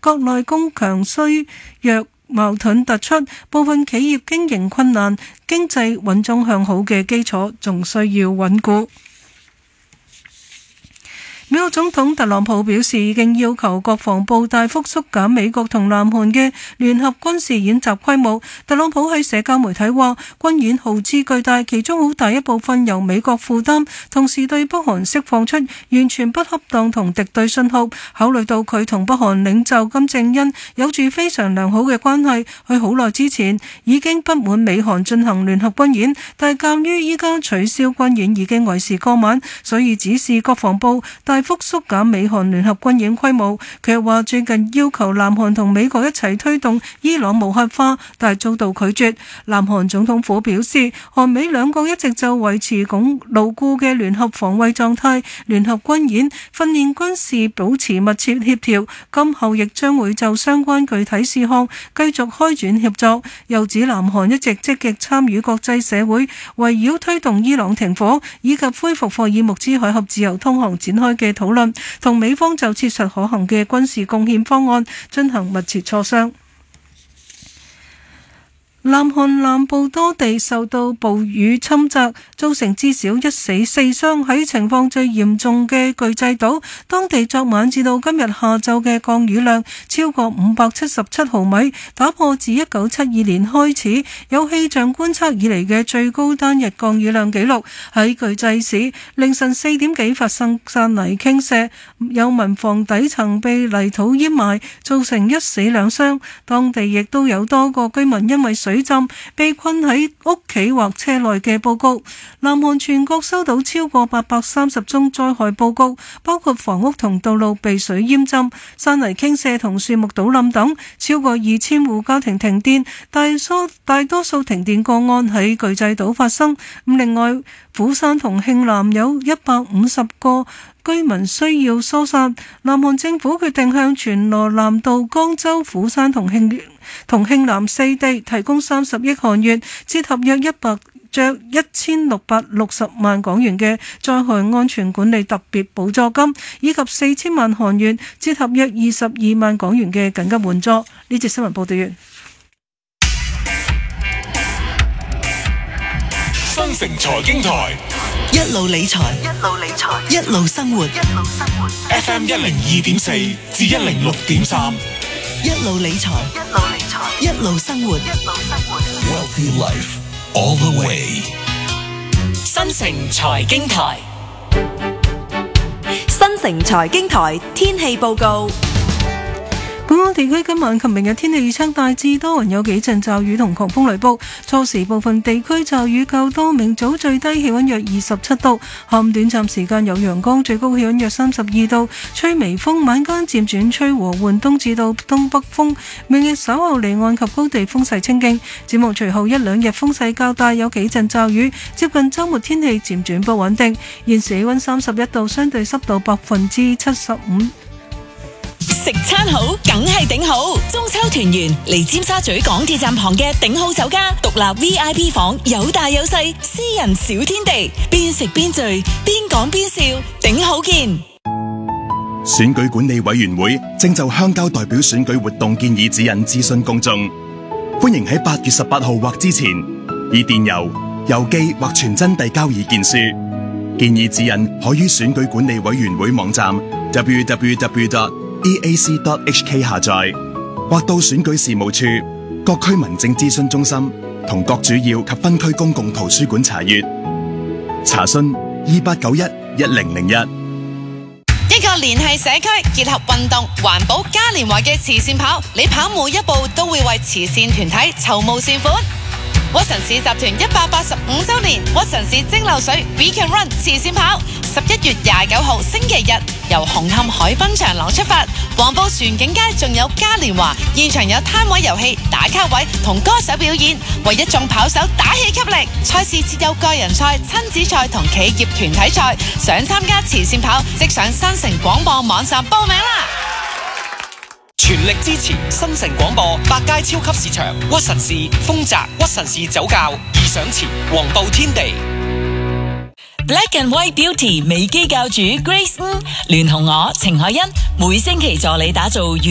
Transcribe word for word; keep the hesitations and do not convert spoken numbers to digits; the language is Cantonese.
國內供強需弱矛盾突出，部分企業經營困難，經濟穩中向好嘅基礎仲需要穩固。美國總統特朗普表示，已經要求國防部大幅縮減美國同南韓嘅聯合軍事演習規模。特朗普喺社交媒體話，軍演耗資巨大，其中好大一部分由美國負擔，同時對北韓釋放出完全不恰當同敵對信號。考慮到佢同北韓領袖金正恩有住非常良好嘅關係，佢好耐之前已經不滿美韓進行聯合軍演，但係鑑於依家取消軍演已經為時過晚，所以指示國防部大大幅縮減美韓聯合軍演規模。佢又話最近要求南韓同美國一齊推動伊朗無核化，但係遭到拒絕。南韓總統府表示，韓美兩國一直就維持鞏牢固嘅聯合防衛狀態、聯合軍演、訓練軍事保持密切協調，今後亦將會就相關具體事項繼續開展協作。又指南韓一直積極參與國際社會圍繞推動伊朗停火以及恢復霍爾木茲海峽自由通航展開嘅討論，同美方就切實可行嘅軍事貢獻方案進行密切磋商。南韓南部多地受到暴雨侵襲，造成至少一死四傷。喺情況最嚴重嘅巨濟島，當地昨晚至到今日下晝嘅降雨量超過五百七十七毫米，打破自一九七二年開始有氣象觀測以嚟嘅最高單日降雨量紀錄。喺巨濟市凌晨四點幾發生山泥傾瀉，有民房底層被泥土淹埋，造成一死兩傷。當地亦都有多個居民因為水水浸被困喺屋企或車內嘅報告。南韓全國收到超過八百三十宗災害報告，包括房屋同道路被水淹浸、山泥傾瀉同樹木倒冧等，超過二千戶家庭停電，大多大多數停電個案喺巨濟島發生。咁另外，釜山同慶南有一百五十個居民需要疏散。南韓政府決定向全羅南道、江州、釜山同慶同慶南四地提供三十億韓元，折合約一百約一千六百六十萬港元嘅災害安全管理特別補助金，以及四千萬韓元，折合約二十二萬港元嘅緊急援助。呢節新聞報道完。 新城財經台， 一路理財，一路理財，一路生活，一路生活。 F M 一零二點四至一零六點三， 一路理財，一路理財，一路生活，一路生活。 Wealthy Life all the way。 新城財經台， 新城財經台天氣報告。 本港地區今晚及明日天氣預測大致多雲，有幾陣驟雨同狂風雷暴，初時部分地區驟雨較多，明早最低氣溫約二十七度，下午短暫時間有陽光，最高氣溫約三十二度，吹微風，晚間漸轉吹和緩東至到東北風。明日稍後離岸及高地風勢清勁，展望隨後一兩日風勢較大，有幾陣驟雨，接近週末天氣漸轉不穩定。現時氣溫三十一度，相對濕度百分之七十五。 食餐好，梗係頂好。中秋團圓嚟尖沙咀港鐵站旁嘅頂好酒家，獨立 V I P 房，有大有細，私人小天地，邊食邊聚，邊講邊笑，頂好見。 選舉管理委員會正就鄉郊代表選舉活動建議指引諮詢公眾，歡迎喺八月十八號或之前以電郵、郵寄或傳真遞交意見書。建議指引可於選舉管理委員會網站 double-u double-u double-u dot e a c dot h k 下載，或到選舉事務處、各區民政諮詢中心同各主要及分區公共圖書館查閱。查詢二八九一一零零一。 一個聯繫社區、結合運動、環保嘉年華嘅慈善跑，你跑每一步都會為慈善團體籌募善款。屈臣氏集團一百八十五周年屈臣氏蒸餾水 We Can Run 慈善跑，十一月廿九號星期日由紅磡海濱長廊出發，黃埔船景街仲有嘉年華，現場有攤位遊戲、打卡位同歌手表演，為一眾跑手打氣給力。賽事設有個人賽、親子賽同企業團體賽，想參加慈善跑，即上新城廣播網站報名啦！ 全力支持新城廣播、百佳超級市場、屈臣氏、豐澤、屈臣氏酒窖、易上前、黃埔天地。 Black and White Beauty 美肌教主 Grace Ng 聯同我程海欣，每星期助你打造